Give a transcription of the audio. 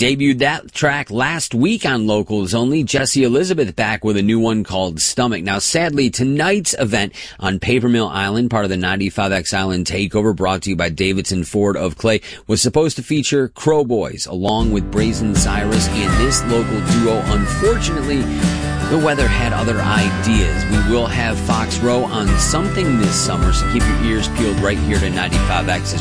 debuted that track last week on Locals Only. Jesse Elizabeth back with a new one called Stomach. Now, sadly, tonight's event on Paper Mill Island, part of the 95X Island Takeover, brought to you by Davidson Ford of Clay, was supposed to feature Crow Boys, along with Brazen Cyrus and this local duo. Unfortunately, the weather had other ideas. We will have Fox Row on something this summer, so keep your ears peeled right here to 95X as